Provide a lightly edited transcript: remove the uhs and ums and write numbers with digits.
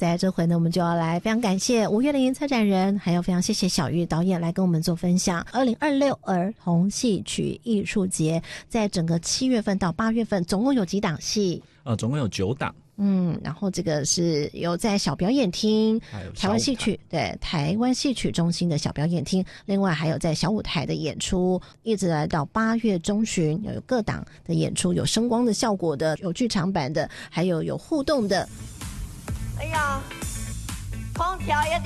在这回呢，我们就要来非常感谢5月的策展人，还有非常谢谢小玉导演来跟我们做分享。2026儿童戏曲艺术节在整个7月份到8月份总共有几档戏？ 总共有9档。 然后这个是有在小表演厅， 还有台湾戏曲，对，台湾戏曲中心的小表演厅，另外还有在小舞台的演出，一直来到8月中旬，有各档的演出，有声光的效果的，有剧场版的，还有互动的。 哎呀，空调也